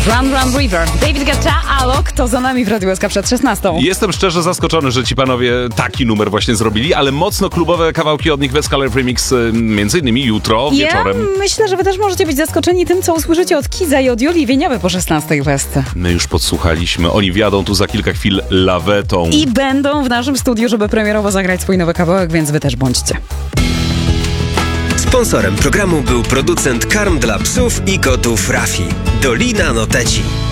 Run Run River. David Guetta, Alok, to za nami w Radiu SK przed 16. Jestem szczerze zaskoczony, że ci panowie taki numer właśnie zrobili, ale mocno klubowe kawałki od nich w Escalade Remix, między innymi jutro wieczorem. Ja myślę, że wy też możecie być zaskoczeni tym, co usłyszycie od Kiza i od Julii Wieniawy po 16 w SC. My już podsłuchaliśmy, oni wjadą tu za kilka chwil lawetą. I będą w naszym studiu, żeby premierowo zagrać swój nowy kawałek, więc wy też bądźcie. Sponsorem programu był producent karm dla psów i kotów Rafi. Dolina Noteci.